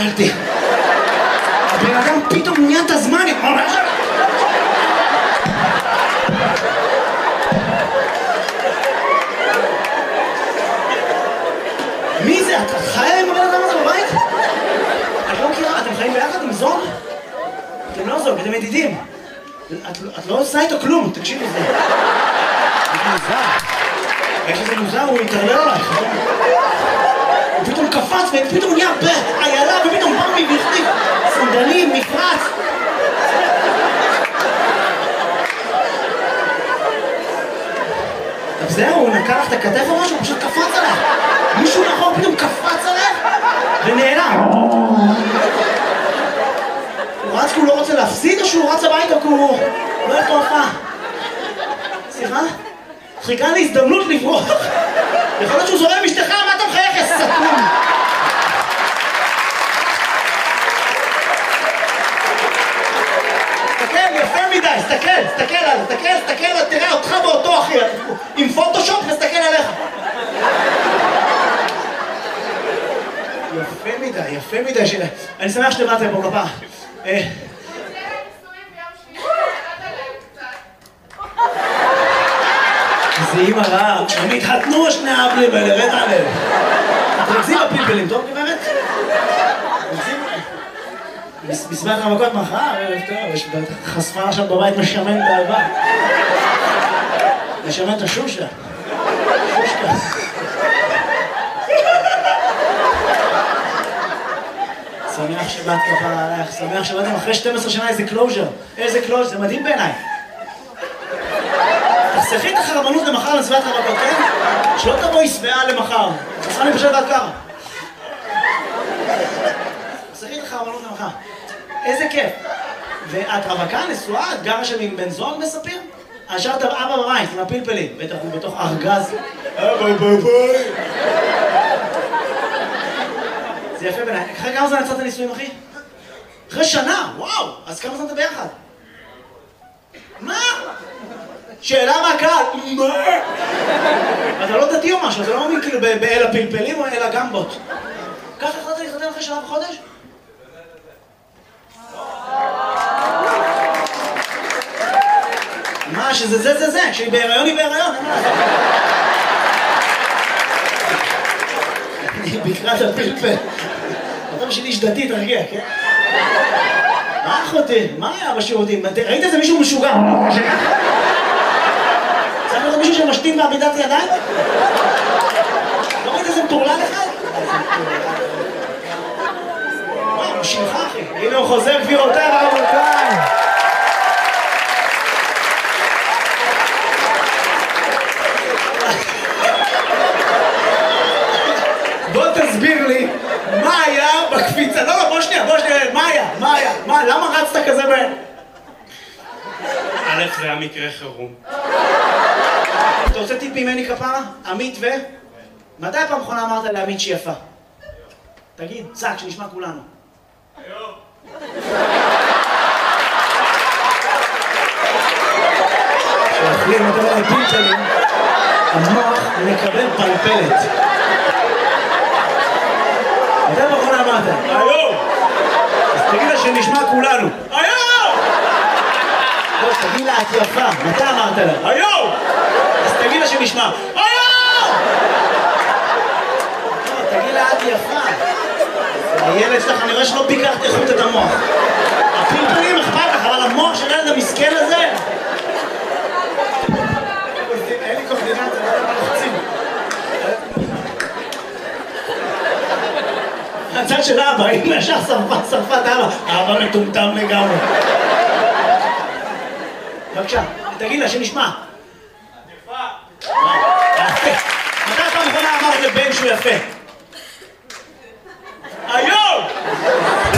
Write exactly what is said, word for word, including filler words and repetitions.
התבלבלתי. הבן אדם פתאום נהיה את הזמן. מי זה? את חיה עם הבן אדם הזה בבית? את לא מכירה? אתם חיים ביחד עם זוג? אתם לא זוג, אתם ידידים. את לא עושה איתו כלום, תקשיב לזה. זה מוזר. איך שזה מוזר, הוא יתרלל עלייך. הוא פתאום קפץ ופתאום נהיה איילה ופתאום במבי והחליף סנדלים, מפרץ. טוב זהו, הוא נקע לך את הכתף או משהו, הוא פשוט קפץ עליך. מישהו נכון פתאום קפץ עליך ונעלם. הוא רץ כי הוא לא רוצה להפסיד או שהוא רץ הביתה כי הוא לא הולך להופעה? סליחה? חיכה לי הזדמנות לברוח. יכול להיות שהוא זורם עם אשתך, מה אתה מחייך, יא סתום? תסתכל, יפה מדי, תסתכל, תסתכל עליו, תסתכל, תסתכל, תראה אותך באותו אחי, עם פוטושופ נסתכל עליך. יפה מדי, יפה מדי שלה. אני שמח שאתם באתם פה כפה. זה אימא רעה, הם התחתנו שני האבלים האלה, רד עליהם. אתם רצים בפלפלים, טוב גברת? בסביבת המכות מחר, ערב טוב, יש חשפה עכשיו בבית משמן את האהבה. משמן את השושה. שושקה. שמח שבאת כפרה עלייך, שמח שבאתם אחרי שתים עשרה שנה איזה קלוז'ר. איזה קלוז'ר, זה מדהים בעיניי. תחסכי את החרמנות למחר לסביבת המכות, כן? שלא תבואי שבעה למחר. תחסכה לי פשוט עד ככה. תחסכי את החרמנות למחר. איזה כיף. ואת רווקה, נשואה, את גרה שם עם בן זוג בספיר? השארת אבא בבית עם הפלפלים, בטח הוא בתוך ארגז. אבא בבית. זה יפה בעיניי. אחרי כמה זמן יצאת נישואים, אחי? אחרי שנה, וואו! אז כמה זמן אתה ביחד? מה? שאלה מהקהל, מה? אתה לא דתי או משהו, אתה לא מאמין כאילו באל הפלפלים או אל הגמבות. ככה החלטת להתחתן אחרי שנה וחודש? מה, שזה זה זה זה, כשהיא בהיריון היא בהיריון, אין מה לעשות. אני בקרת הפלפל. אתה בשביל איש דתי, תרגיע, כן? מה אחותי? מה היה בשירותים? ראית איזה מישהו משוגע? צריך לראות מישהו שמשתין בעמידת ידיים? לא ראית איזה מטורלל אחד? וואי, הוא שלך אחי. הנה הוא חוזר גבירותיי ורבותיי. בוא תסביר לי מה היה בקפיצה. לא, לא, בוא שנייה, בוא שנייה. מה היה? מה היה? מה? למה רצת כזה ב... א', זה היה מקרה חירום. אתה רוצה טיפ ממני כפרה? עמית ו... מתי פעם אחרונה אמרת לעמית שהיא יפה? תגיד, צק, שנשמע כולנו. היום. כשאוכלים יותר על פלפלים, המוח מקבל פלפלת. מתי פעם אחרונה אמרת? היום! אז תגיד לה שנשמע כולנו. היום! לא, תגיד לה, את יפה. מתי אמרת לה? היום! אז תגיד לה שנשמע. היום! לא, תגיד לה, את יפה. הילד שלך, אני רואה שלא ביקרת איכות את המוח. הפלפלים אכפת לך, אבל המוח של הילד המסכן הזה... אין לי קורדינציה, לא לחוצים. הצד של אבא, הנה ישר שרפת, שרפת אבא. אבא מטומטם לגמרי. בבקשה, תגיד לה שנשמע. יפה. מתי פעם אחרונה אמרת לבן שהוא יפה?